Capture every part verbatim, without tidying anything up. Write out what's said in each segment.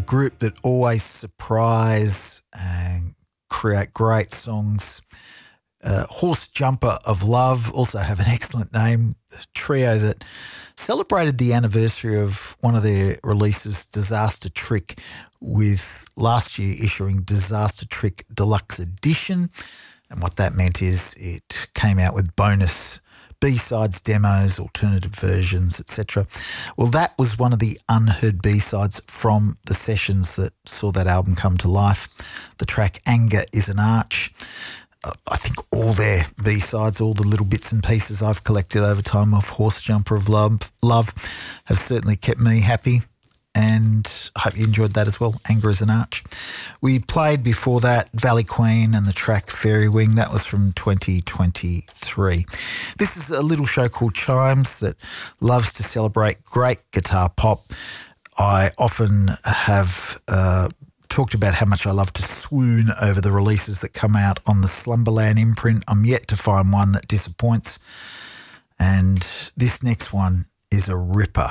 group that always surprise and create great songs. Uh, Horse Jumper of Love also have an excellent name, a trio that celebrated the anniversary of one of their releases, Disaster Trick, with last year issuing Disaster Trick Deluxe Edition. And what that meant is it came out with bonus B-sides, demos, alternative versions, et cetera. Well, that was one of the unheard B-sides from the sessions that saw that album come to life. The track Anger is an Arch. Uh, I think all their B-sides, all the little bits and pieces I've collected over time of Horse Jumper of Love, love have certainly kept me happy, and I hope you enjoyed that as well. Anger is an Arch. We played before that Valley Queen and the track Fairy Wing. That was from twenty twenty-three. This is a little show called Chimes that loves to celebrate great guitar pop. I often have uh, talked about how much I love to swoon over the releases that come out on the Slumberland imprint. I'm yet to find one that disappoints. And this next one is a ripper.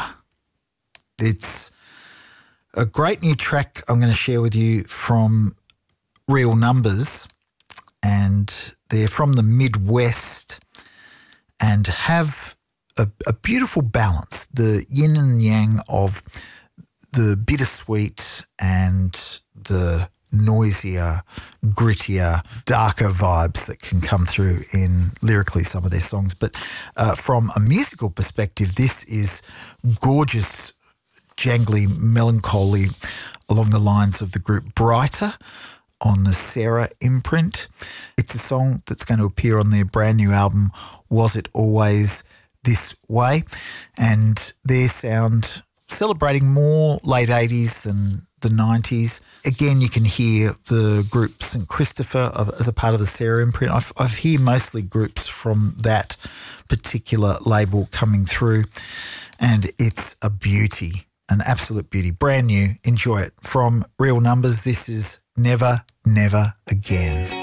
It's a great new track I'm going to share with you from Real Numbers, and they're from the Midwest and have a, a beautiful balance, the yin and yang of the bittersweet and the noisier, grittier, darker vibes that can come through in lyrically some of their songs. But uh, from a musical perspective, this is gorgeous, jangly melancholy along the lines of the group Brighter on the Sarah imprint. It's a song that's going to appear on their brand new album, Was It Always This Way? And their sound celebrating more late eighties than the nineties. Again, you can hear the group Saint Christopher as a part of the Sarah imprint. I've, I hear mostly groups from that particular label coming through, and it's a beauty. An absolute beauty. Brand new. Enjoy it. From Real Numbers, this is Never, Never Again.